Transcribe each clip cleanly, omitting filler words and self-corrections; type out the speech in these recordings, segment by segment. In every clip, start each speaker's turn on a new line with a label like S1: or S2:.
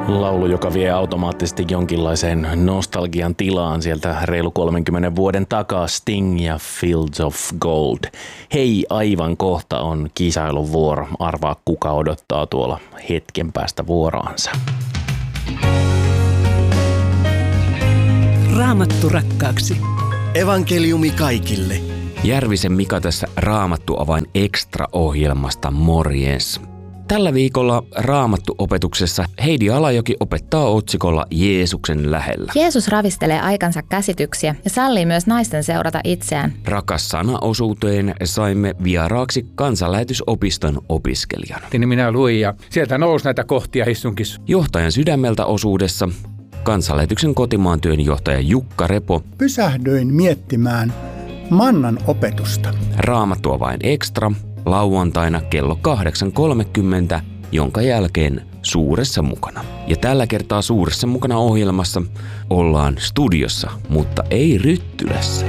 S1: Laulu, joka vie automaattisesti jonkinlaiseen nostalgian tilaan sieltä reilu 30 vuoden takaa, Sting ja Fields of Gold. Hei, aivan kohta on kisailun vuoro. Arvaa, kuka odottaa tuolla hetken päästä vuoroansa.
S2: Raamattu rakkaaksi.
S3: Evankeliumi kaikille.
S4: Järvisen Mika tässä Raamattu Avain Extra-ohjelmasta, morjens. Tällä viikolla Raamattu-opetuksessa Heidi Alajoki opettaa otsikolla Jeesuksen lähellä.
S5: Jeesus ravistelee aikansa käsityksiä ja sallii myös naisten seurata itseään.
S4: Rakas sana-osuuteen saimme vieraaksi Kansanlähetysopiston opiskelijan.
S6: Niin minä luin ja sieltä nousi näitä kohtia hissunkissa.
S4: Johtajan sydämeltä osuudessa Kansanlähetyksen kotimaan työnjohtaja Jukka Repo.
S7: Pysähdyin miettimään mannan opetusta.
S4: Raamattu Avain Extra lauantaina kello 8.30, jonka jälkeen Suuressa mukana. Ja tällä kertaa Suuressa mukana ohjelmassa ollaan studiossa, mutta ei Ryttylässä.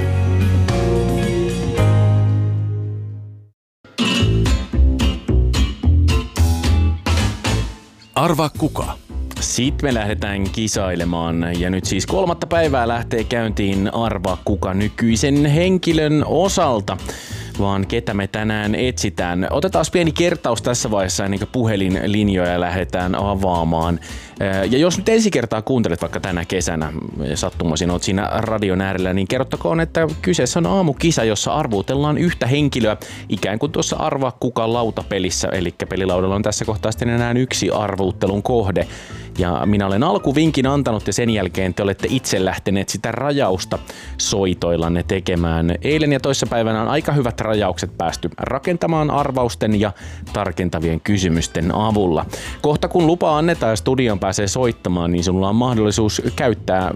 S3: Arvaa kuka?
S1: Sitten me lähdetään kisailemaan ja nyt siis 3. päivää lähtee käyntiin Arvaa kuka nykyisen henkilön osalta. Vaan ketä me tänään etsitään. Otetaan pieni kertaus tässä vaiheessa ennen kuin puhelinlinjoja lähdetään avaamaan. Ja jos nyt ensi kertaa kuuntelet vaikka tänä kesänä ja sattumoisin oot siinä radion äärellä, niin kerrottakoon, että kyseessä on aamukisa, jossa arvuutellaan yhtä henkilöä ikään kuin tuossa Arvaa kuka lautapelissä. Eli pelilaudalla on tässä kohtaa sitten enää yksi arvuuttelun kohde. Ja minä olen alkuvinkin antanut ja sen jälkeen te olette itse lähteneet sitä rajausta soitoillanne tekemään. Eilen ja toissapäivänä on aika hyvät rajaukset päästy rakentamaan arvausten ja tarkentavien kysymysten avulla. Kohta kun lupa annetaan ja studion pääsee soittamaan, niin sinulla on mahdollisuus käyttää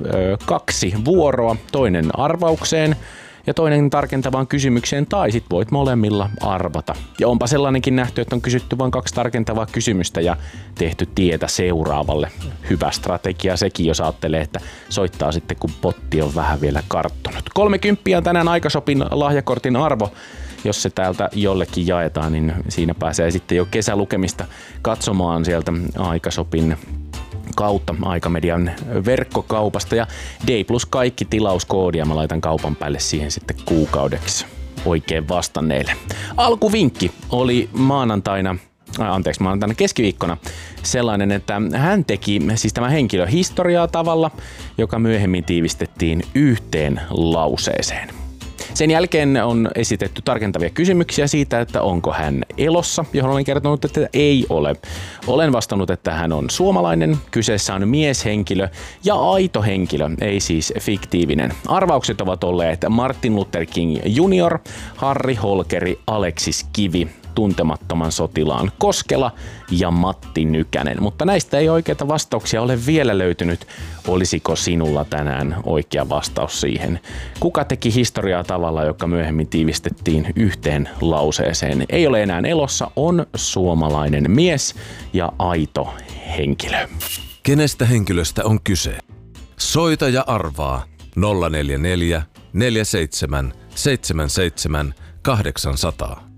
S1: 2 vuoroa, toinen arvaukseen ja toinen tarkentavaan kysymykseen, tai sit voit molemmilla arvata. Ja onpa sellainenkin nähty, että on kysytty vain 2 tarkentavaa kysymystä ja tehty tietä seuraavalle. Hyvä strategia sekin, jos ajattelee, että soittaa sitten, kun potti on vähän vielä karttunut. 30 on tänään Aikashopin lahjakortin arvo. Jos se täältä jollekin jaetaan, niin siinä pääsee sitten jo kesälukemista katsomaan sieltä Aikashopin kautta Aikamedian verkkokaupasta ja D+ kaikki tilauskoodia mä laitan kaupan päälle siihen sitten kuukaudeksi oikein vastanneille. Alkuvinkki oli maanantaina keskiviikkona sellainen, että hän teki siis tämä henkilö historiaa tavalla, joka myöhemmin tiivistettiin yhteen lauseeseen. Sen jälkeen on esitetty tarkentavia kysymyksiä siitä, että onko hän elossa, johon olen kertonut, että ei ole. Olen vastannut, että hän on suomalainen, kyseessä on mieshenkilö ja aito henkilö, ei siis fiktiivinen. Arvaukset ovat olleet Martin Luther King Jr., Harri Holkeri, Aleksis Kivi, Tuntemattoman sotilaan Koskela ja Matti Nykänen. Mutta näistä ei oikeita vastauksia ole vielä löytynyt. Olisiko sinulla tänään oikea vastaus siihen? Kuka teki historiaa tavalla, joka myöhemmin tiivistettiin yhteen lauseeseen? Ei ole enää elossa, on suomalainen mies ja aito henkilö.
S3: Kenestä henkilöstä on kyse? Soita ja arvaa 044 47 77 800.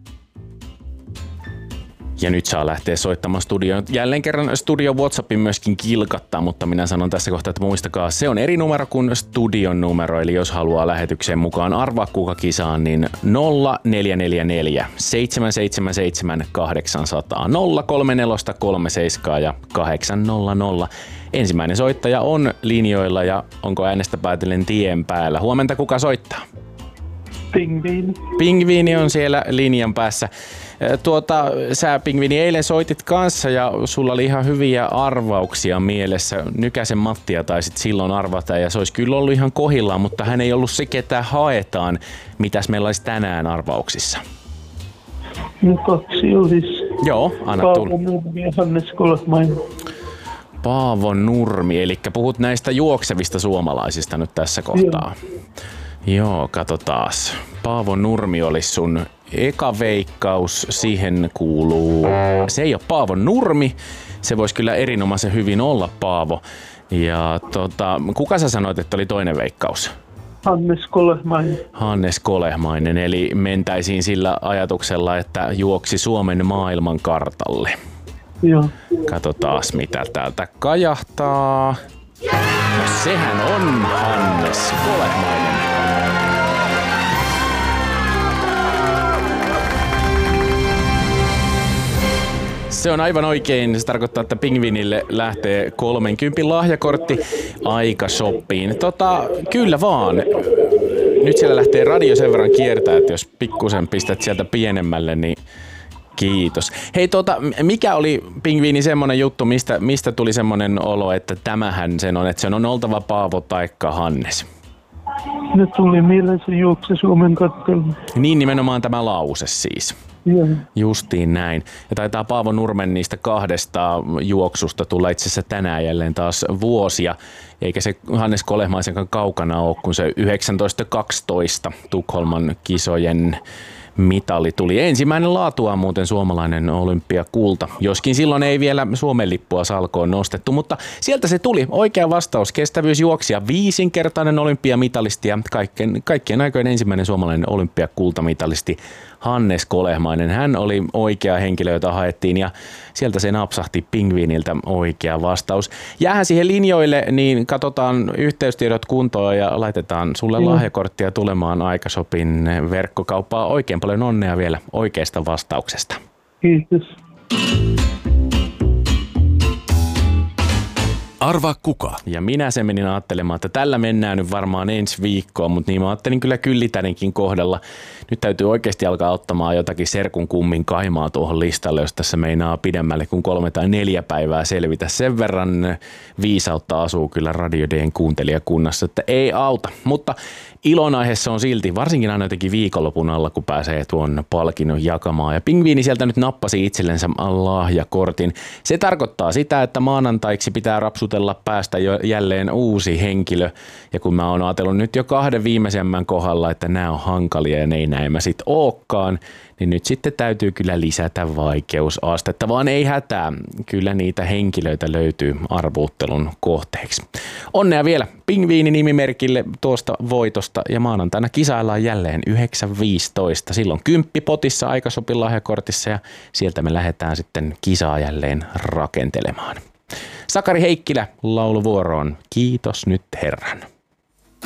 S1: Ja nyt saa lähteä soittamaan studioon. Jälleen kerran studion WhatsAppin myöskin kilkattaa, mutta minä sanon tässä kohtaa, että muistakaa, se on eri numero kuin studion numero. Eli jos haluaa lähetykseen mukaan Arvaa kuka kisaan, niin 0444 777 800 034 37 ja 800. Ensimmäinen soittaja on linjoilla ja onko äänestä päätellen tien päällä. Huomenta, kuka soittaa?
S8: Pingviini.
S1: Pingviini on siellä linjan päässä. Sä Pingviini eilen soitit kanssa ja sulla oli ihan hyviä arvauksia mielessä. Nykäsen Mattia taisit silloin arvata ja se olisi kyllä ollut ihan kohillaan, mutta hän ei ollut se, ketä haetaan. Mitäs meillä olisi tänään arvauksissa?
S8: No 2 olisi.
S1: Joo, anna tulla.
S8: Paavo Nurmi ja Hannes Kolehmainen.
S1: Paavo Nurmi, eli puhut näistä juoksevista suomalaisista nyt tässä kohtaa. Joo, katsotaas. Paavo Nurmi olisi sun eka veikkaus. Siihen kuuluu... Se ei ole Paavo Nurmi. Se voisi kyllä erinomaisen hyvin olla Paavo. Ja kuka sä sanoit, että oli toinen veikkaus?
S8: Hannes Kolehmainen.
S1: Hannes Kolehmainen, eli mentäisiin sillä ajatuksella, että juoksi Suomen maailmankartalle.
S8: Joo.
S1: Katsotaas mitä täältä kajahtaa. No sehän on Hannes Kolehmainen. Se on aivan oikein. Se tarkoittaa, että Pingviinille lähtee 30 lahjakortti Aikashoppiin. Kyllä vaan. Nyt siellä lähtee radio sen verran kiertää, että jos pikkusen pistät sieltä pienemmälle, niin kiitos. Hei, mikä oli Pingviini semmoinen juttu, mistä tuli semmoinen olo, että tämähän sen on, että sen on oltava Paavo taikka Hannes?
S8: Ne tuli mieleen se juokse Suomen katkelma.
S1: Niin nimenomaan tämä lause siis.
S8: Joo.
S1: Justiin näin. Ja taitaa Paavo Nurmen niistä 2 juoksusta tulla itse asiassa tänään jälleen taas vuosia. Eikä se Hannes Kolehmaisenkaan kaukana ole, kun se 1912 Tukholman kisojen mitali tuli. Ensimmäinen laatuaan muuten suomalainen olympiakulta, joskin silloin ei vielä Suomen lippua salkoon nostettu, mutta sieltä se tuli. Oikea vastaus, kestävyysjuoksija, 5-kertainen olympiamitalisti ja kaikkien aikojen ensimmäinen suomalainen olympiakultamitalisti Hannes Kolehmainen. Hän oli oikea henkilö, jota haettiin ja sieltä se napsahti Pingviiniltä oikea vastaus. Jäähän siihen linjoille, niin katsotaan yhteystiedot kuntoon ja laitetaan sulle lahjakorttia tulemaan Aikashopin verkkokauppaa. Oikein paljon onnea vielä oikeasta vastauksesta.
S8: Kiitos.
S3: Arvaa kuka?
S1: Ja minä sen menin ajattelemaan, että tällä mennään nyt varmaan ensi viikkoon, mutta niin mä ajattelin kyllä Kyllitänenkin kohdalla. Nyt täytyy oikeasti alkaa ottamaan jotakin serkun kummin kaimaa tuohon listalle, jos tässä meinaa pidemmälle kuin 3 tai 4 päivää selvitä. Sen verran viisautta asuu kyllä Radio D:n kuuntelijakunnassa, että ei auta. Mutta ilonaiheessa on silti, varsinkin aina jotenkin viikonlopun alla, kun pääsee tuon palkinnon jakamaan. Ja Pingviini sieltä nyt nappasi itsellensä lahjakortin. Se tarkoittaa sitä, että maanantaiksi pitää rapsutella päästä jo jälleen uusi henkilö. Ja kun mä oon ajatellut nyt jo 2 viimeisemmän kohdalla, että nämä on hankalia ja ne ei näin sit ookaan, niin nyt sitten täytyy kyllä lisätä vaikeusastetta, vaan ei hätää. Kyllä niitä henkilöitä löytyy arvuuttelun kohteeksi. Onnea vielä Pingviini-nimimerkille tuosta voitosta ja maanantaina kisaillaan jälleen 9.15. Silloin 10 potissa Aikashopin lahjakortissa ja sieltä me lähdetään sitten kisaa jälleen rakentelemaan. Sakari Heikkilä lauluvuoroon. Kiitos nyt Herran.